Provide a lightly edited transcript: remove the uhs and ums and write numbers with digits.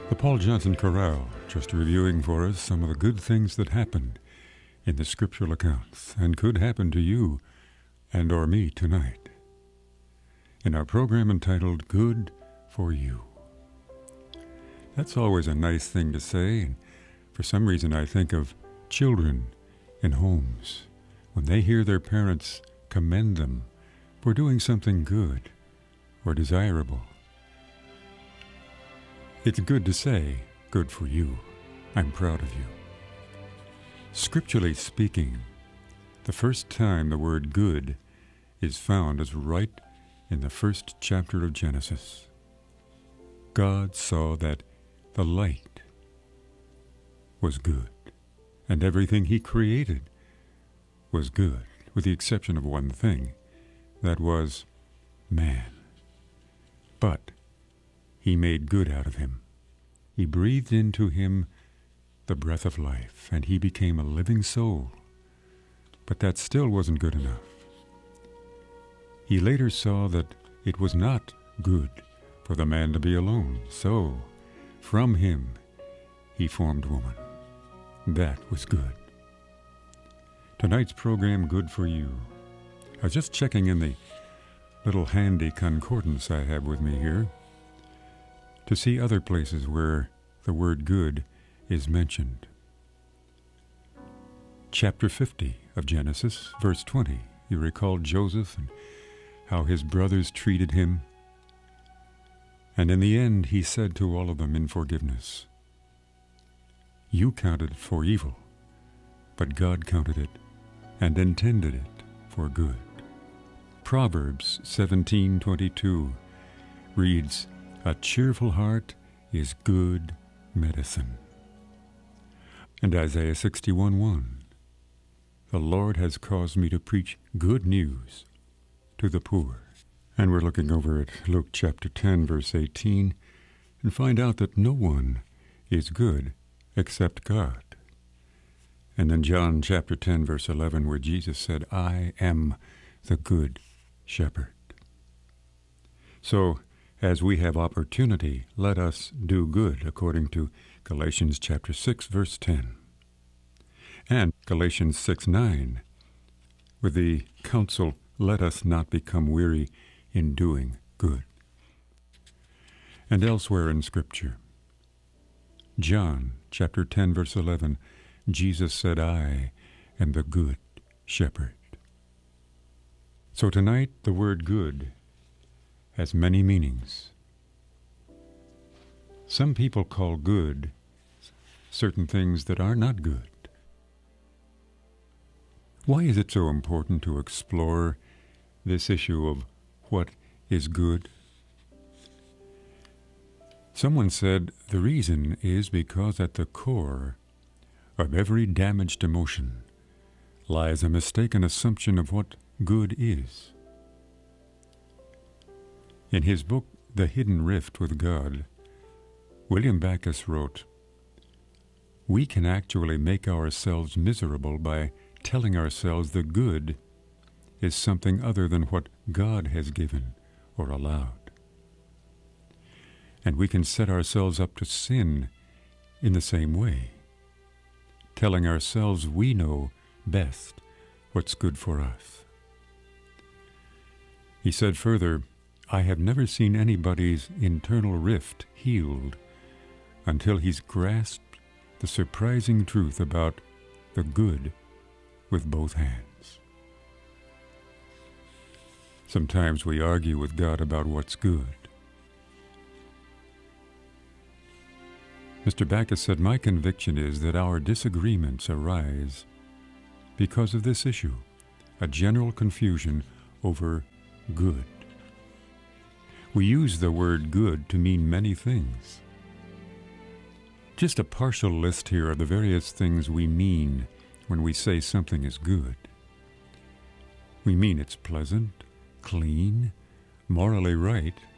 The Paul Johnson Chorale, just reviewing for us some of the good things that happened in the scriptural accounts and could happen to you and or me tonight in our program entitled Good for You. That's always a nice thing to say, and for some reason I think of children in homes when they hear their parents commend them for doing something good or desirable. It's good to say, good for you. I'm proud of you. Scripturally speaking, the first time the word good is found is right in the first chapter of Genesis. God saw that the light was good, and everything he created was good, with the exception of one thing, that was man. But he made good out of him. He breathed into him the breath of life, and he became a living soul. But that still wasn't good enough. He later saw that it was not good for the man to be alone, so from him he formed woman. That was good. Tonight's program, Good for You. I was just checking in the little handy concordance I have with me here to see other places where the word good is mentioned. Chapter 50 of Genesis, verse 20. You recall Joseph and how his brothers treated him. And in the end, he said to all of them in forgiveness, "You counted it for evil, but God counted it and intended it for good." Proverbs 17:22 reads, "A cheerful heart is good medicine." And Isaiah 61:1, "The Lord has caused me to preach good news to the poor." And we're looking over at Luke chapter 10, verse 18, and find out that no one is good except God. And then John chapter 10, verse 11, where Jesus said, "I am the good shepherd." So, as we have opportunity, let us do good, according to Galatians chapter 6, verse 10. And Galatians 6:9, with the counsel, "Let us not become weary in doing good." And elsewhere in Scripture, John chapter 10, verse 11, Jesus said, "I am the good shepherd." So tonight, the word good has many meanings. Some people call good certain things that are not good. Why is it so important to explore this issue of what is good? Someone said the reason is because at the core of every damaged emotion lies a mistaken assumption of what good is. In his book, The Hidden Rift with God, William Backus wrote, "We can actually make ourselves miserable by telling ourselves the good is something other than what God has given or allowed. And we can set ourselves up to sin in the same way, telling ourselves we know best what's good for us." He said further, "I have never seen anybody's internal rift healed until he's grasped the surprising truth about the good with both hands." Sometimes we argue with God about what's good. Mr. Backus said, "My conviction is that our disagreements arise because of this issue, a general confusion over good. We use the word good to mean many things. Just a partial list here of the various things we mean when we say something is good. We mean it's pleasant, clean, morally right,